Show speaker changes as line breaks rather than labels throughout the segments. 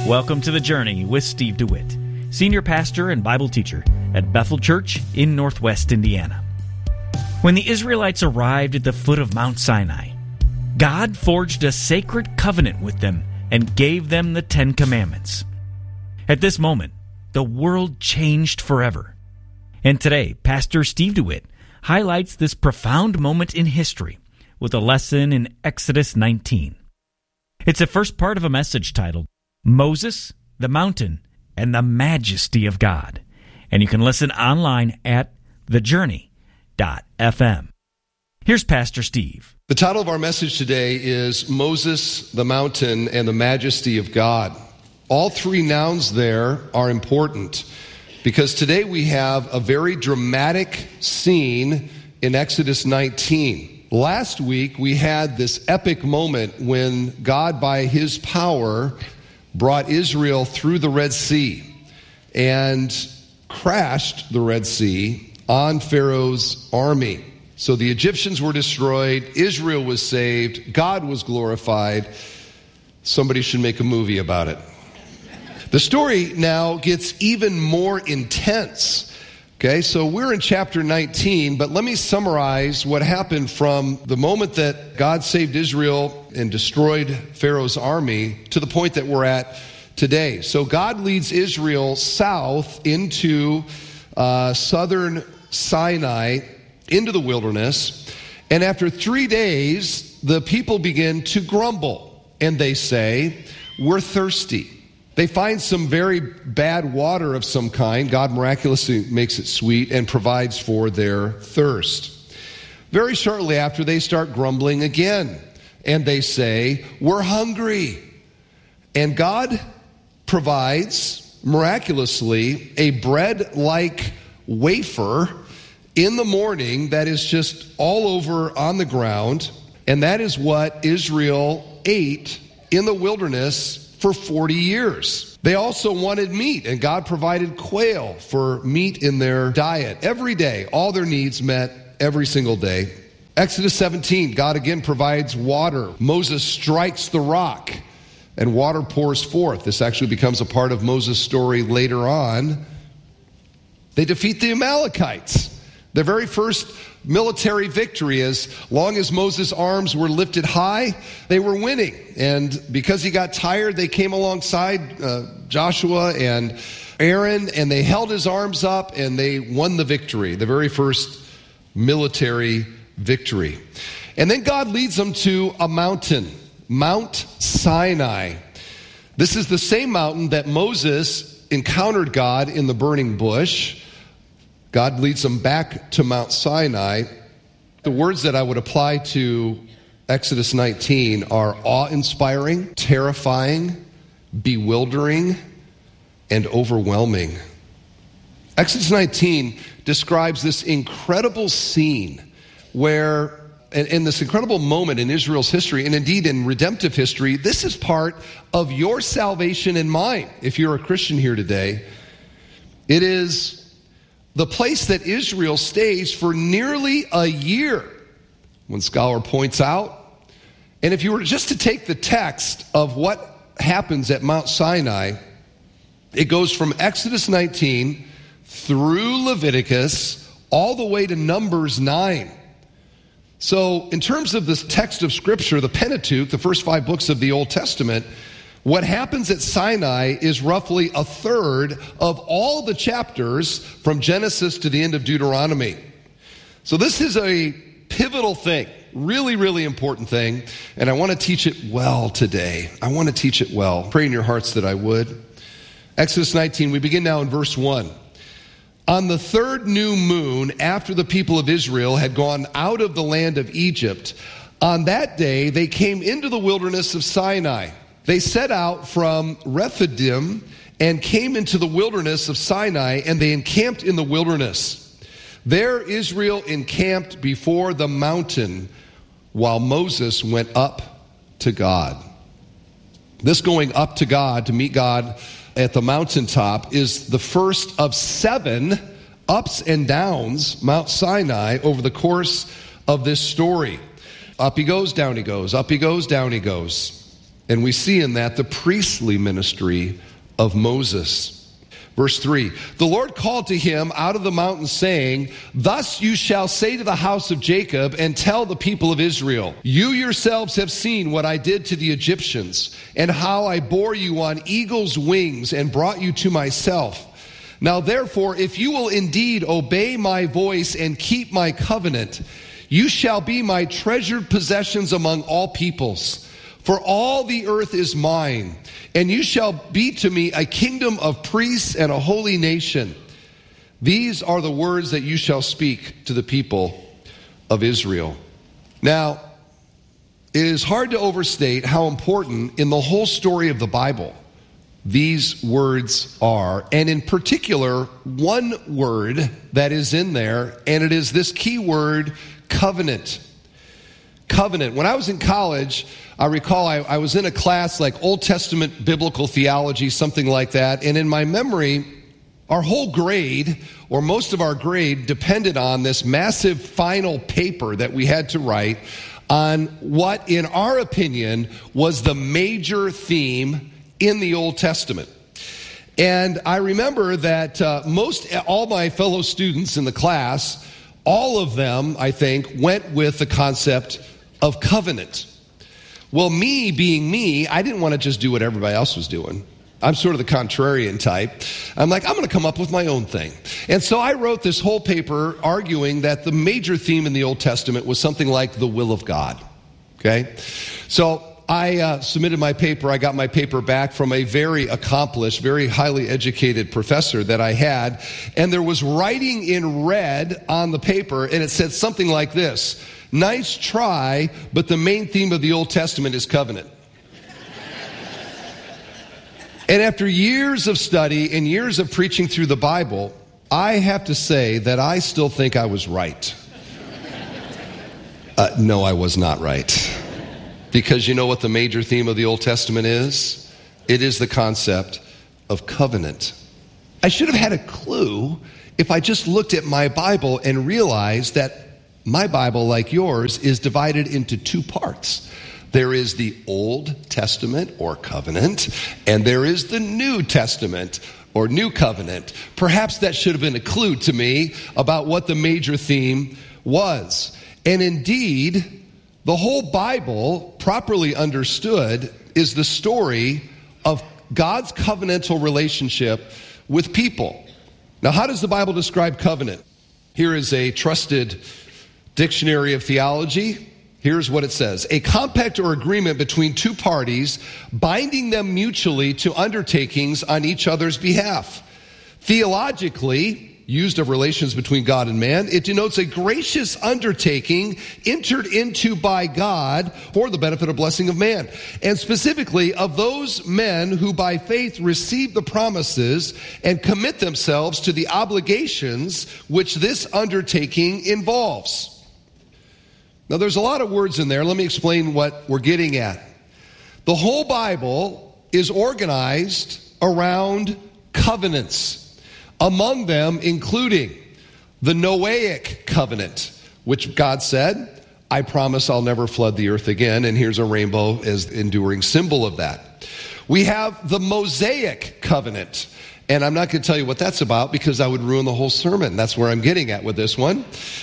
Welcome to The Journey with Steve DeWitt, Senior Pastor and Bible Teacher at Bethel Church in Northwest Indiana. When the Israelites arrived at the foot of Mount Sinai, God forged a sacred covenant with them and gave them the Ten Commandments. At this moment, the world changed forever. And today, Pastor Steve DeWitt highlights this profound moment in history with a lesson in Exodus 19. It's the first part of a message titled, Moses, the Mountain, and the Majesty of God. And you can listen online at thejourney.fm. Here's Pastor Steve.
The title of our message today is Moses, the Mountain, and the Majesty of God. All three nouns there are important because today we have a very dramatic scene in Exodus 19. Last week we had this epic moment when God, by his power, brought Israel through the Red Sea and crashed the Red Sea on Pharaoh's army. So the Egyptians were destroyed, Israel was saved, God was glorified. Somebody should make a movie about it. The story now gets even more intense. Okay, so we're in chapter 19, but let me summarize what happened from the moment that God saved Israel and destroyed Pharaoh's army to the point that we're at today. So God leads Israel south into southern Sinai, into the wilderness, and after 3 days, the people begin to grumble, and they say, "We're thirsty." They find some very bad water of some kind. God miraculously makes it sweet and provides for their thirst. Very shortly after, they start grumbling again, and they say, "We're hungry." And God provides, miraculously, a bread-like wafer in the morning that is just all over on the ground, and that is what Israel ate in the wilderness for 40 years. They also wanted meat, and God provided quail for meat in their diet every day. All their needs met every single day. Exodus 17, God again provides water. Moses strikes the rock, and water pours forth. This actually becomes a part of Moses' story later on. They defeat the Amalekites. Their very first military victory. As long as Moses' arms were lifted high, they were winning. And because he got tired, they came alongside Joshua and Aaron, and they held his arms up, and they won the victory, the very first military victory. And then God leads them to a mountain, Mount Sinai. This is the same mountain that Moses encountered God in the burning bush. God leads them back to Mount Sinai. The words that I would apply to Exodus 19 are awe-inspiring, terrifying, bewildering, and overwhelming. Exodus 19 describes this incredible scene where, in this incredible moment in Israel's history, and indeed in redemptive history, this is part of your salvation and mine. If you're a Christian here today, it is the place that Israel stays for nearly a year, one scholar points out. And if you were just to take the text of what happens at Mount Sinai, it goes from Exodus 19 through Leviticus all the way to Numbers 9. So in terms of this text of Scripture, the Pentateuch, the first 5 books of the Old Testament, what happens at Sinai is roughly a third of all the chapters from Genesis to the end of Deuteronomy. So this is a pivotal thing, really, really important thing, and I want to teach it well today. I want to teach it well. Pray in your hearts that I would. Exodus 19, we begin now in verse 1. On the third new moon, after the people of Israel had gone out of the land of Egypt, on that day they came into the wilderness of Sinai. They set out from Rephidim and came into the wilderness of Sinai, and they encamped in the wilderness. There Israel encamped before the mountain while Moses went up to God. This going up to God, to meet God at the mountaintop, is the first of 7 ups and downs, Mount Sinai, over the course of this story. Up he goes, down he goes, up he goes, down he goes. And we see in that the priestly ministry of Moses. Verse 3, the Lord called to him out of the mountain, saying, thus you shall say to the house of Jacob and tell the people of Israel, you yourselves have seen what I did to the Egyptians, and how I bore you on eagle's wings and brought you to myself. Now therefore, if you will indeed obey my voice and keep my covenant, you shall be my treasured possessions among all peoples. For all the earth is mine, and you shall be to me a kingdom of priests and a holy nation. These are the words that you shall speak to the people of Israel. Now, it is hard to overstate how important in the whole story of the Bible these words are, and in particular, one word that is in there, and it is this key word, covenant. Covenant. When I was in college, I recall I was in a class like Old Testament biblical theology, something like that. And in my memory, our whole grade, or most of our grade, depended on this massive final paper that we had to write on what, in our opinion, was the major theme in the Old Testament. And I remember that all my fellow students in the class, all of them, I think, went with the concept of covenant. Well, me being me, I didn't want to just do what everybody else was doing. I'm sort of the contrarian type. I'm like, I'm going to come up with my own thing. And so I wrote this whole paper arguing that the major theme in the Old Testament was something like the will of God. Okay? So I submitted my paper. I got my paper back from a very accomplished, very highly educated professor that I had. And there was writing in red on the paper, and it said something like this: nice try, but the main theme of the Old Testament is covenant. And after years of study and years of preaching through the Bible, I have to say that I still think I was right. No, I was not right. Because you know what the major theme of the Old Testament is? It is the concept of covenant. I should have had a clue if I just looked at my Bible and realized that my Bible, like yours, is divided into two parts. There is the Old Testament, or covenant, and there is the New Testament, or New Covenant. Perhaps that should have been a clue to me about what the major theme was. And indeed, the whole Bible, properly understood, is the story of God's covenantal relationship with people. Now, how does the Bible describe covenant? Here is a trusted dictionary of theology. Here's what it says: a compact or agreement between two parties, binding them mutually to undertakings on each other's behalf. Theologically, used of relations between God and man, it denotes a gracious undertaking entered into by God for the benefit or blessing of man, and specifically of those men who by faith receive the promises and commit themselves to the obligations which this undertaking involves. Now, there's a lot of words in there. Let me explain what we're getting at. The whole Bible is organized around covenants, among them including the Noahic covenant, which God said, I promise I'll never flood the earth again, and here's a rainbow as the enduring symbol of that. We have the Mosaic covenant, and I'm not going to tell you what that's about because I would ruin the whole sermon. That's where I'm getting at with this one.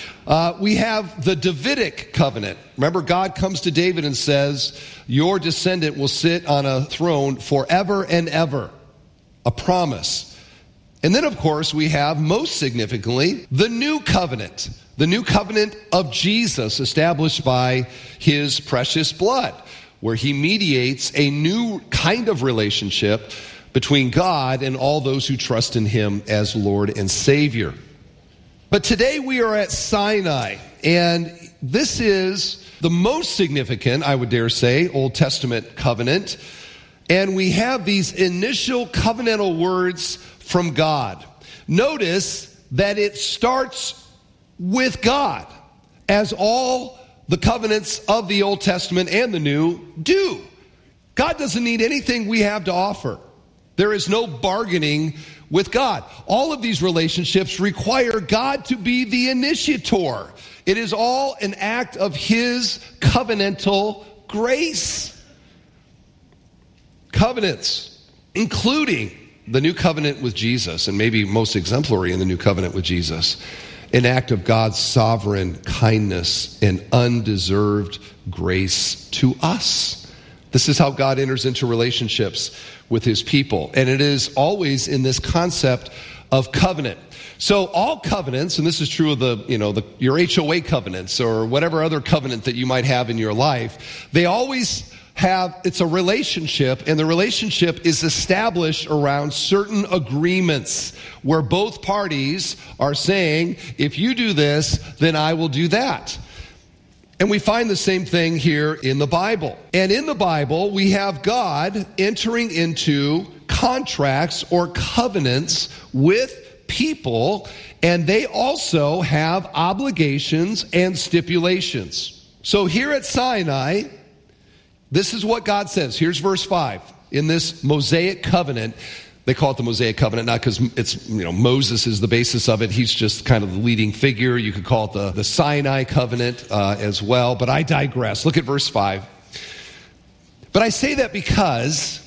We have the Davidic covenant. Remember, God comes to David and says, your descendant will sit on a throne forever and ever. A promise. And then, of course, we have, most significantly, the new covenant. The new covenant of Jesus, established by his precious blood, where he mediates a new kind of relationship between God and all those who trust in him as Lord and Savior. But today we are at Sinai, and this is the most significant, I would dare say, Old Testament covenant. And we have these initial covenantal words from God. Notice that it starts with God, as all the covenants of the Old Testament and the New do. God doesn't need anything we have to offer. There is no bargaining with God. All of these relationships require God to be the initiator. It is all an act of his covenantal grace. covenants, including the new covenant with Jesus, and maybe most exemplary in the new covenant with Jesus, an act of God's sovereign kindness and undeserved grace to us. This is how God enters into relationships with his people. And it is always in this concept of covenant. So all covenants, and this is true of your HOA covenants or whatever other covenant that you might have in your life, they always it's a relationship, and the relationship is established around certain agreements where both parties are saying, if you do this, then I will do that. And we find the same thing here in the Bible. And in the Bible, we have God entering into contracts or covenants with people, and they also have obligations and stipulations. So here at Sinai, this is what God says. Here's verse 5. In this Mosaic covenant, they call it the Mosaic covenant, not because it's, Moses is the basis of it. He's just kind of the leading figure. You could call it the Sinai covenant as well, but I digress. Look at verse 5. But I say that because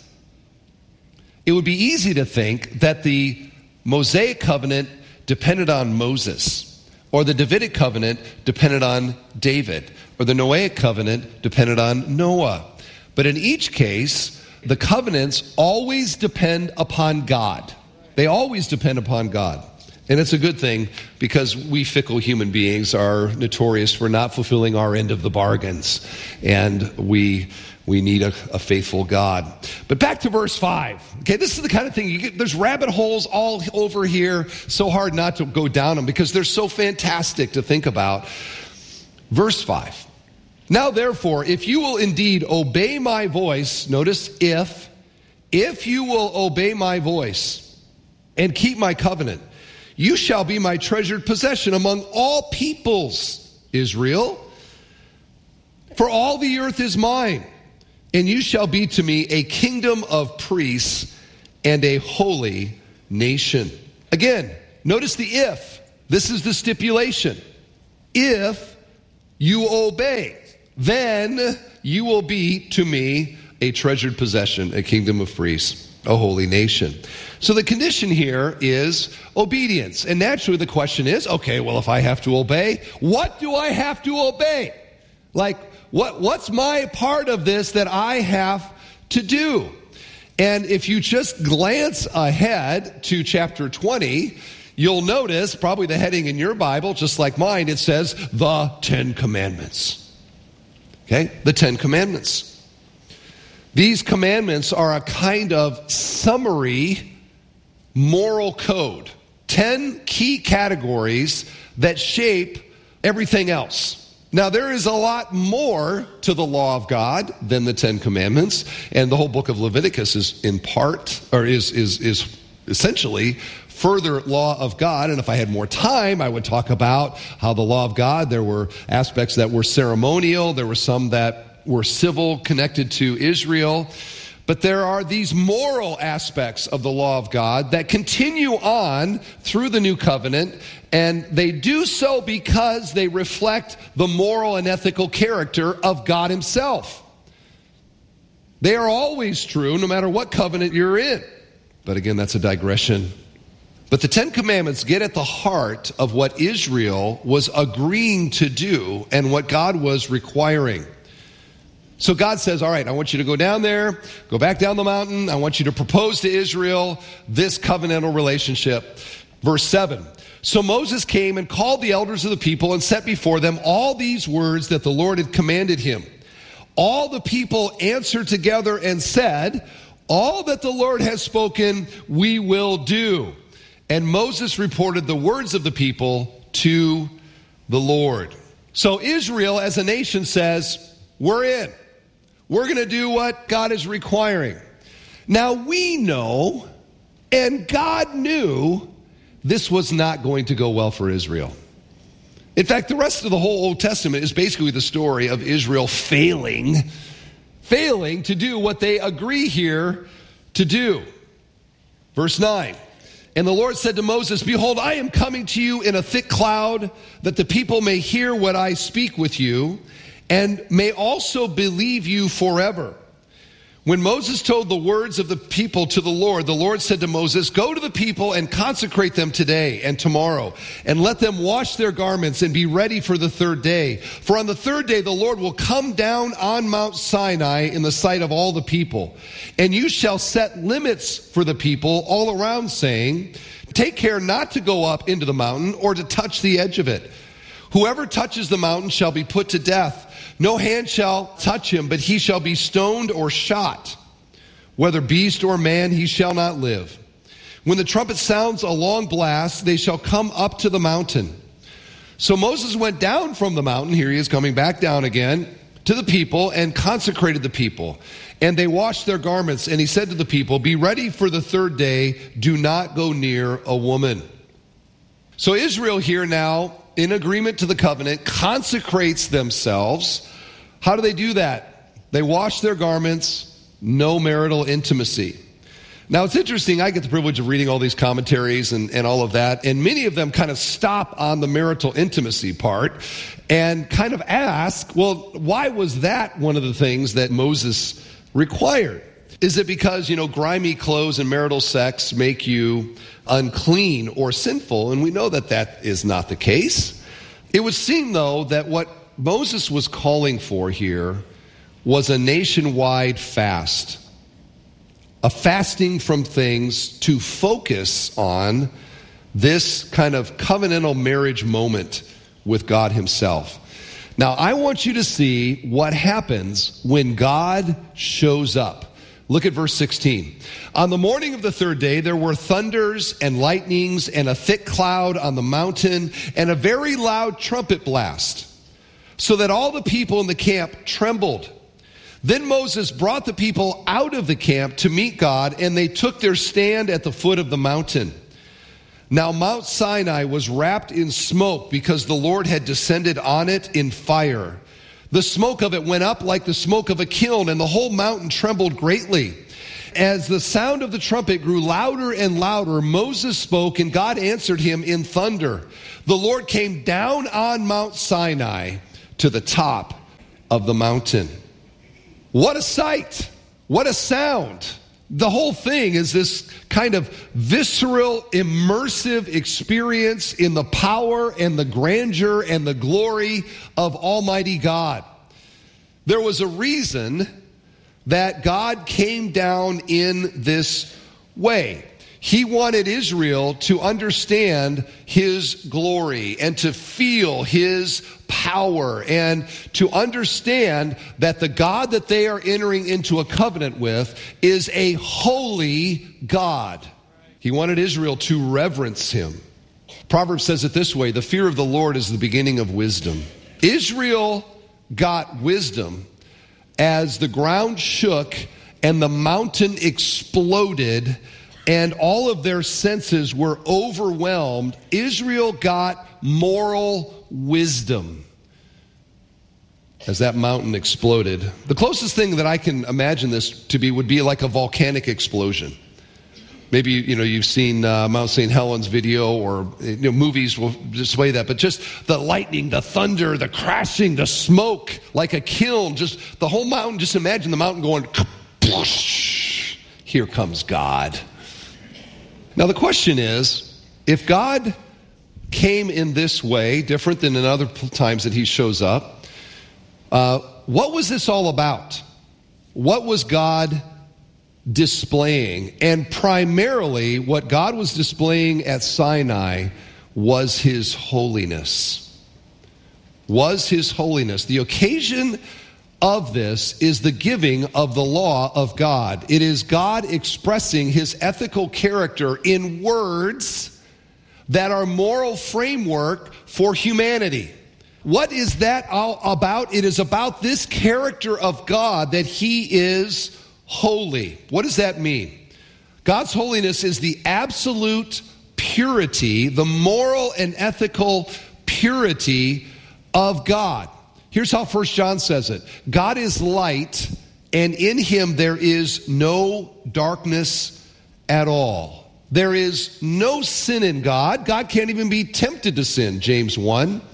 it would be easy to think that the Mosaic covenant depended on Moses, or the Davidic covenant depended on David, or the Noahic covenant depended on Noah. But in each case, the covenants always depend upon God. They always depend upon God. And it's a good thing, because we fickle human beings are notorious for not fulfilling our end of the bargains. And we need a faithful God. But back to verse 5. Okay, this is the kind of thing, there's rabbit holes all over here. So hard not to go down them because they're so fantastic to think about. Verse 5. Now therefore, if you will indeed obey my voice, notice if you will obey my voice and keep my covenant, you shall be my treasured possession among all peoples, Israel. For all the earth is mine, and you shall be to me a kingdom of priests and a holy nation. Again, notice the if. This is the stipulation. If you obey, then you will be to me a treasured possession, a kingdom of priests, a holy nation. So the condition here is obedience. And naturally the question is, okay, well, if I have to obey, what do I have to obey? Like, what's my part of this that I have to do? And if you just glance ahead to chapter 20, you'll notice, probably the heading in your Bible, just like mine, it says, the 10 Commandments. Okay, the 10 Commandments. These commandments are a kind of summary moral code. 10 key categories that shape everything else. Now, there is a lot more to the law of God than the 10 Commandments, and the whole book of Leviticus is in part, or is essentially further law of God. And if I had more time, I would talk about how the law of God, there were aspects that were ceremonial, there were some that were civil, connected to Israel. But there are these moral aspects of the law of God that continue on through the new covenant, and they do so because they reflect the moral and ethical character of God himself. They are always true no matter what covenant you're in. But again, that's a digression. But the 10 Commandments get at the heart of what Israel was agreeing to do and what God was requiring. So God says, all right, I want you to go down there, go back down the mountain. I want you to propose to Israel this covenantal relationship. Verse 7. So Moses came and called the elders of the people and set before them all these words that the Lord had commanded him. All the people answered together and said, all that the Lord has spoken, we will do. And Moses reported the words of the people to the Lord. So Israel as a nation says, we're in. We're going to do what God is requiring. Now we know, and God knew, this was not going to go well for Israel. In fact, the rest of the whole Old Testament is basically the story of Israel failing to do what they agree here to do. Verse 9. And the Lord said to Moses, behold, I am coming to you in a thick cloud, that the people may hear what I speak with you, and may also believe you forever. When Moses told the words of the people to the Lord said to Moses, "Go to the people and consecrate them today and tomorrow, and let them wash their garments and be ready for the third day. For on the third day the Lord will come down on Mount Sinai in the sight of all the people. And you shall set limits for the people all around, saying, take care not to go up into the mountain or to touch the edge of it. Whoever touches the mountain shall be put to death. No hand shall touch him, but he shall be stoned or shot. Whether beast or man, he shall not live. When the trumpet sounds a long blast, they shall come up to the mountain." So Moses went down from the mountain, here he is coming back down again, to the people and consecrated the people. And they washed their garments, and he said to the people, "Be ready for the third day, do not go near a woman." So Israel here now, in agreement to the covenant, consecrates themselves. How do they do that? They wash their garments, no marital intimacy. Now it's interesting, I get the privilege of reading all these commentaries and all of that, and many of them kind of stop on the marital intimacy part and kind of ask, well, why was that one of the things that Moses required? Is it because, grimy clothes and marital sex make you unclean or sinful? And we know that that is not the case. It would seem, though, that what Moses was calling for here was a nationwide fast. A fasting from things to focus on this kind of covenantal marriage moment with God himself. Now, I want you to see what happens when God shows up. Look at verse 16. On the morning of the third day, there were thunders and lightnings and a thick cloud on the mountain and a very loud trumpet blast, so that all the people in the camp trembled. Then Moses brought the people out of the camp to meet God, and they took their stand at the foot of the mountain. Now Mount Sinai was wrapped in smoke because the Lord had descended on it in fire. The smoke of it went up like the smoke of a kiln, and the whole mountain trembled greatly. As the sound of the trumpet grew louder and louder, Moses spoke, and God answered him in thunder. The Lord came down on Mount Sinai to the top of the mountain. What a sight! What a sound! The whole thing is this kind of visceral, immersive experience in the power and the grandeur and the glory of Almighty God. There was a reason that God came down in this way. He wanted Israel to understand his glory and to feel his power and to understand that the God that they are entering into a covenant with is a holy God. He wanted Israel to reverence him. Proverbs says it this way: the fear of the Lord is the beginning of wisdom. Israel got wisdom as the ground shook and the mountain exploded and all of their senses were overwhelmed. Israel got moral wisdom as that mountain exploded. The closest thing that I can imagine this to be would be like a volcanic explosion. Maybe, you've seen Mount St. Helens video, or movies will display that. But just the lightning, the thunder, the crashing, the smoke, like a kiln, just the whole mountain. Just imagine the mountain going, here comes God. Now the question is, if God came in this way, different than in other times that he shows up, what was this all about? What was God displaying? And primarily, what God was displaying at Sinai was his holiness. Was his holiness. The occasion of this is the giving of the law of God. It is God expressing his ethical character in words that are moral framework for humanity. What is that all about? It is about this character of God, that he is holy. What does that mean? God's holiness is the absolute purity, the moral and ethical purity of God. Here's how 1 John says it. God is light, and in him there is no darkness at all. There is no sin in God. God can't even be tempted to sin, James 1.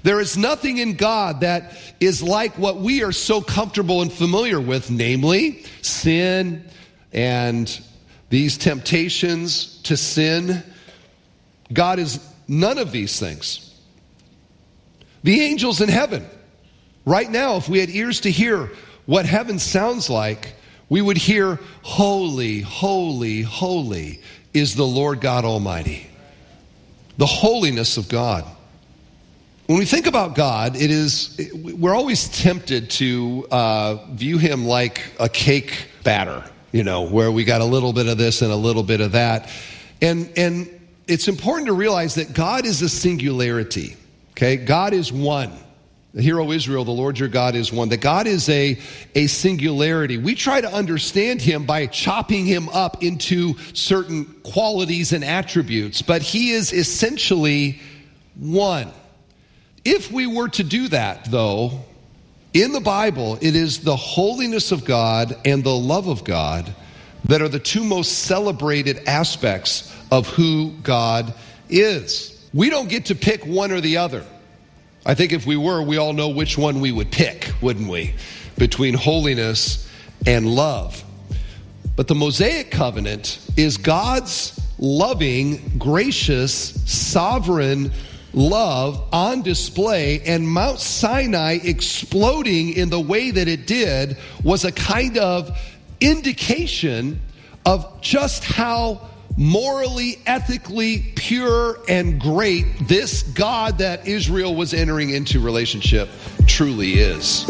There is nothing in God that is like what we are so comfortable and familiar with, namely sin and these temptations to sin. God is none of these things. The angels in heaven, right now, if we had ears to hear what heaven sounds like, we would hear, holy, holy, holy is the Lord God Almighty. The holiness of God. When we think about God, we're always tempted to view him like a cake batter, where we got a little bit of this and a little bit of that. And it's important to realize that God is a singularity, okay? God is one. Hear, O Israel, the Lord your God is one. That God is a singularity. We try to understand him by chopping him up into certain qualities and attributes, but he is essentially one. If we were to do that, though, in the Bible, it is the holiness of God and the love of God that are the two most celebrated aspects of who God is. We don't get to pick one or the other. I think if we were, we all know which one we would pick, wouldn't we? Between holiness and love. But the Mosaic covenant is God's loving, gracious, sovereign love on display, and Mount Sinai exploding in the way that it did was a kind of indication of just how morally, ethically pure and great this God that Israel was entering into relationship truly is.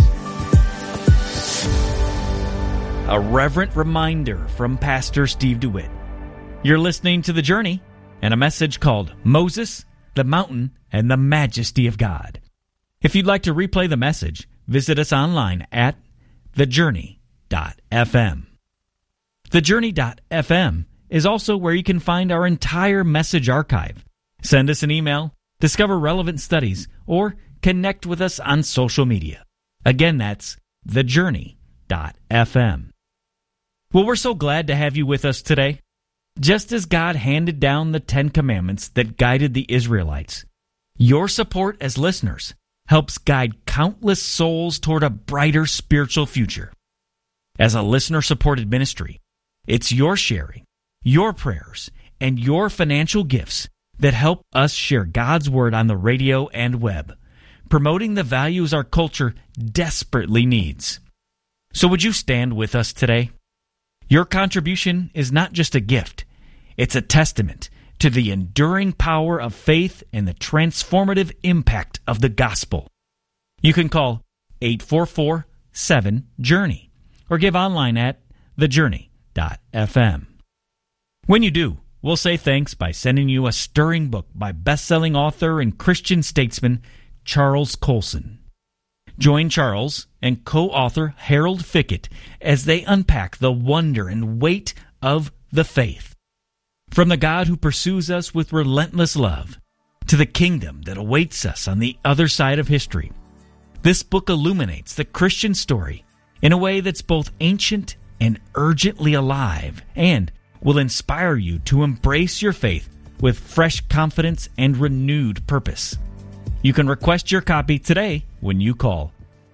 A reverent reminder from Pastor Steve DeWitt. You're listening to The Journey and a message called Moses, the Mountain, and the Majesty of God. If you'd like to replay the message, visit us online at thejourney.fm. Thejourney.fm is also where you can find our entire message archive. Send us an email, discover relevant studies, or connect with us on social media. Again, that's thejourney.fm. Well, we're so glad to have you with us today. Just as God handed down the 10 Commandments that guided the Israelites, your support as listeners helps guide countless souls toward a brighter spiritual future. As a listener-supported ministry, it's your sharing, your prayers, and your financial gifts that help us share God's Word on the radio and web, promoting the values our culture desperately needs. So would you stand with us today? Your contribution is not just a gift, it's a testament to the enduring power of faith and the transformative impact of the gospel. You can call 844-7-JOURNEY or give online at thejourney.fm. When you do, we'll say thanks by sending you a stirring book by best-selling author and Christian statesman Charles Colson. Join Charles and co-author Harold Fickett as they unpack the wonder and weight of the faith. From the God who pursues us with relentless love to the kingdom that awaits us on the other side of history, this book illuminates the Christian story in a way that's both ancient and urgently alive, and will inspire you to embrace your faith with fresh confidence and renewed purpose. You can request your copy today when you call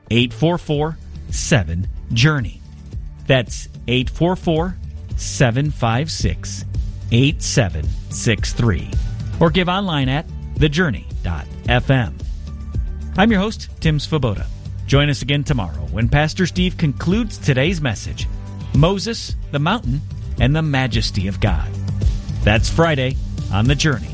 844-7-JOURNEY. That's 844-756-8763. Or give online at thejourney.fm. I'm your host, Tim Svoboda. Join us again tomorrow when Pastor Steve concludes today's message, Moses, the Mountain, and the Majesty of God. That's Friday on The Journey.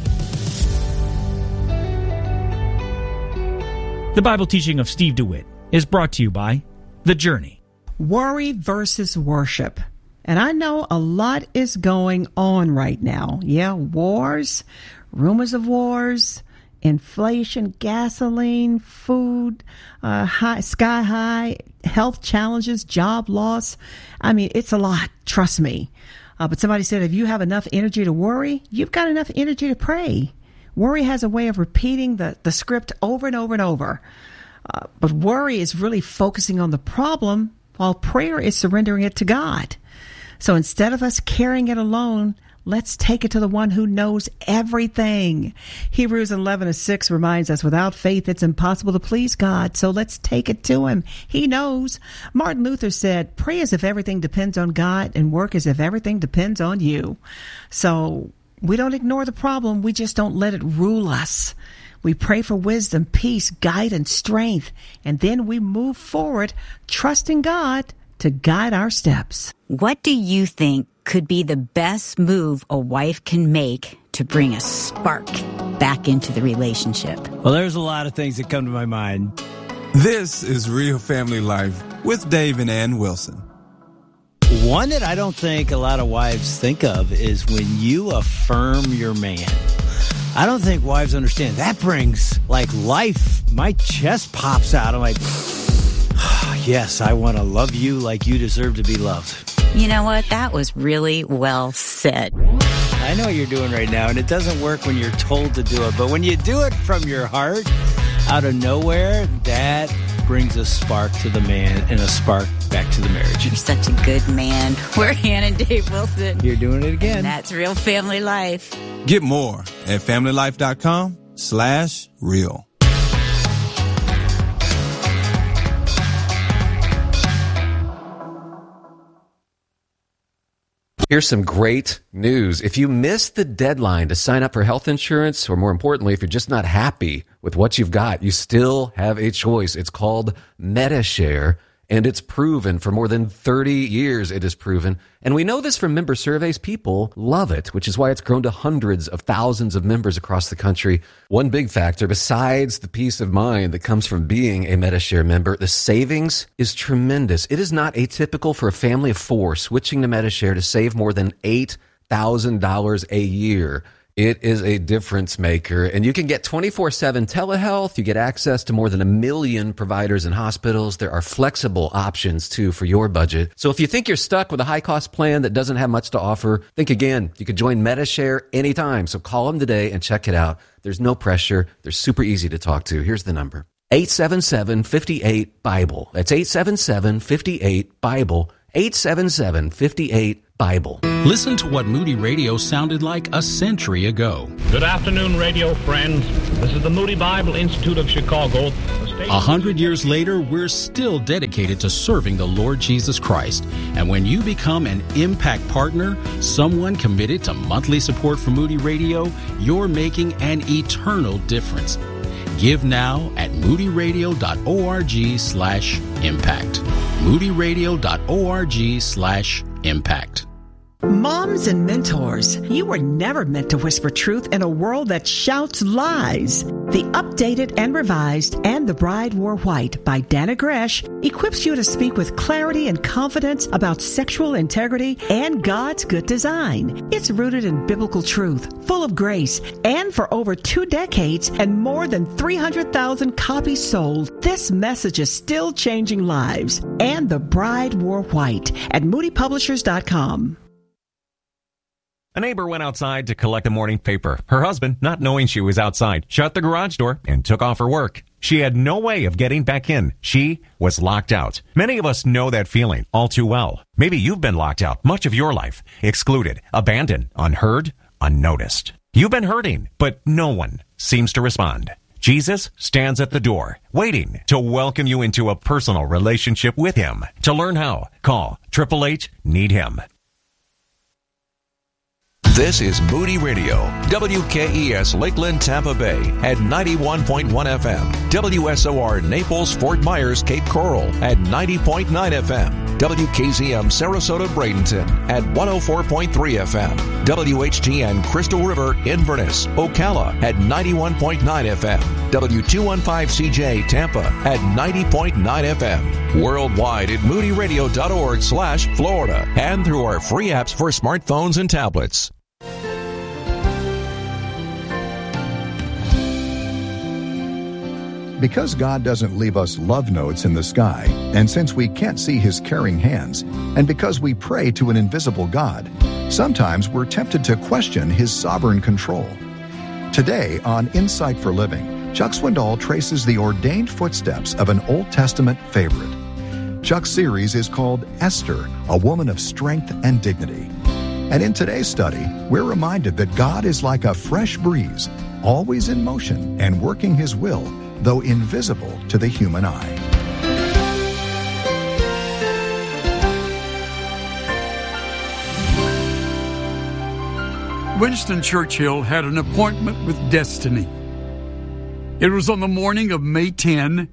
The Bible teaching of Steve DeWitt is brought to you by The Journey.
Worry versus worship. And I know a lot is going on right now. Yeah, wars, rumors of wars, inflation, gasoline, food, sky high, health challenges, job loss. I mean, it's a lot, trust me. But somebody said, if you have enough energy to worry, you've got enough energy to pray. Worry has a way of repeating the script over and over and over. But worry is really focusing on the problem, while prayer is surrendering it to God. So instead of us carrying it alone, Let's take it to the one who knows everything. Hebrews 11:6 reminds us, without faith, it's impossible to please God. So let's take it to him. He knows. Martin Luther said, pray as if everything depends on God and work as if everything depends on you. So we don't ignore the problem. We just don't let it rule us. We pray for wisdom, peace, guidance, strength, and then we move forward, trusting God to guide our steps.
What do you think could be the best move a wife can make to bring a spark back into the relationship?
Well, there's a lot of things that come to my mind.
This is Real Family Life with Dave and Ann Wilson.
One that I don't think a lot of wives think of is when you affirm your man. I don't think wives understand. That brings, like, life. My chest pops out. I'm like, yes, I want to love you like you deserve to be loved.
You know what? That was really well said.
I know what you're doing right now, and it doesn't work when you're told to do it. But when you do it from your heart, out of nowhere, that brings a spark to the man and a spark back to the marriage.
You're such a good man. We're Ann and Dave Wilson.
You're doing it again.
That's Real Family Life.
Get more at familylife.com/real.
Here's some great news. If you missed the deadline to sign up for health insurance, or more importantly, if you're just not happy with what you've got, you still have a choice. It's called Medi-Share, and it's proven for more than 30 years it is proven. And we know this from member surveys. People love it, which is why it's grown to hundreds of thousands of members across the country. One big factor, besides the peace of mind that comes from being a Medi-Share member, the savings is tremendous. It is not atypical for a family of four switching to Medi-Share to save more than $8,000 a year. It is a difference maker, and you can get 24/7 telehealth. You get access to more than 1 million providers and hospitals. There are flexible options, too, for your budget. So if you think you're stuck with a high-cost plan that doesn't have much to offer, think again. You could join Medi-Share anytime, so call them today and check it out. There's no pressure. They're super easy to talk to. Here's the number. 877-58-BIBLE. That's 877-58-BIBLE. 877-58-BIBLE.
Listen to what Moody Radio sounded like a century ago.
Good afternoon, radio friends. This is the Moody Bible Institute of Chicago.
100 years later, we're still dedicated to serving the Lord Jesus Christ. And when you become an Impact Partner, someone committed to monthly support for Moody Radio, you're making an eternal difference. Give now at moodyradio.org/impact. moodyradio.org/impact.
Moms and mentors, you were never meant to whisper truth in a world that shouts lies. The Updated and Revised and The Bride Wore White by Dana Gresh equips you to speak with clarity and confidence about sexual integrity and God's good design. It's rooted in biblical truth, full of grace, and for over 2 decades and more than 300,000 copies sold, this message is still changing lives. And The Bride Wore White at moodypublishers.com.
A neighbor went outside to collect the morning paper. Her husband, not knowing she was outside, shut the garage door and took off her work. She had no way of getting back in. She was locked out. Many of us know that feeling all too well. Maybe you've been locked out much of your life, excluded, abandoned, unheard, unnoticed. You've been hurting, but no one seems to respond. Jesus stands at the door, waiting to welcome you into a personal relationship with him. To learn how, call 888-NEED-HIM.
This is Moody Radio, WKES Lakeland, Tampa Bay at 91.1 FM, WSOR Naples, Fort Myers, Cape Coral at 90.9 FM, WKZM Sarasota, Bradenton at 104.3 FM, WHTN Crystal River, Inverness, Ocala at 91.9 FM, W215CJ Tampa at 90.9 FM, worldwide at moodyradio.org/Florida, and through our free apps for smartphones and tablets.
Because God doesn't leave us love notes in the sky, and since we can't see His caring hands, and because we pray to an invisible God, sometimes we're tempted to question His sovereign control. Today on Insight for Living, Chuck Swindoll traces the ordained footsteps of an Old Testament favorite. Chuck's series is called Esther, a Woman of Strength and Dignity. And in today's study, we're reminded that God is like a fresh breeze, always in motion and working His will, though invisible to the human eye.
Winston Churchill had an appointment with destiny. It was on the morning of May 10,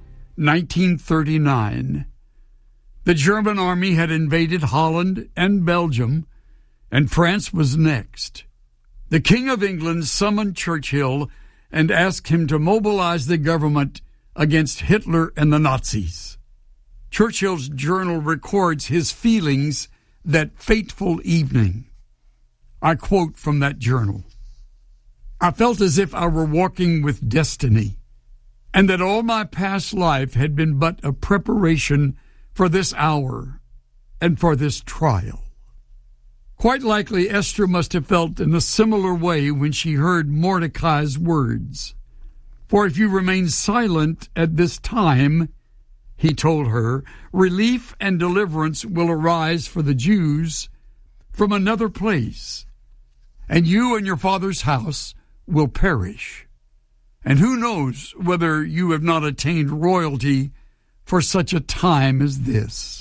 1939. The German army had invaded Holland and Belgium, and France was next. The King of England summoned Churchill and asked him to mobilize the government against Hitler and the Nazis. Churchill's journal records his feelings that fateful evening. I quote from that journal. I felt as if I were walking with destiny, and that all my past life had been but a preparation for this hour and for this trial. Quite likely Esther must have felt in a similar way when she heard Mordecai's words. For if you remain silent at this time, he told her, relief and deliverance will arise for the Jews from another place, and you and your father's house will perish. And who knows whether you have not attained royalty for such a time as this.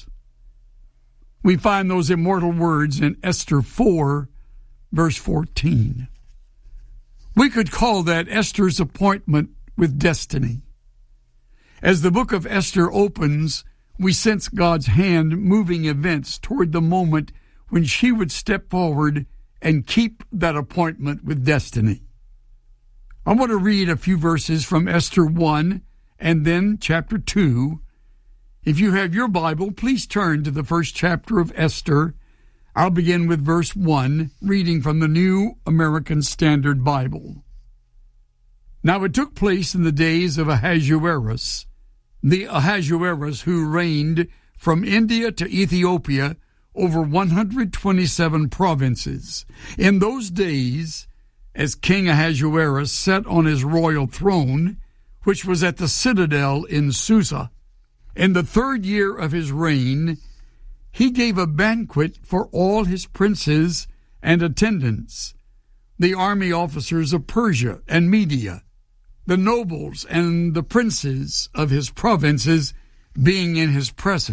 We find those immortal words in Esther 4, verse 14. We could call that Esther's appointment with destiny. As the book of Esther opens, we sense God's hand moving events toward the moment when she would step forward and keep that appointment with destiny. I want to read a few verses from Esther 1 and then chapter 2. If you have your Bible, please turn to the first chapter of Esther. I'll begin with verse 1, reading from the New American Standard Bible. Now it took place in the days of Ahasuerus, the Ahasuerus who reigned from India to Ethiopia over 127 provinces. In those days, as King Ahasuerus sat on his royal throne, which was at the citadel in Susa, in the 3rd year of his reign, he gave a banquet for all his princes and attendants, the army officers of Persia and Media, the nobles and the princes of his provinces being in his presence.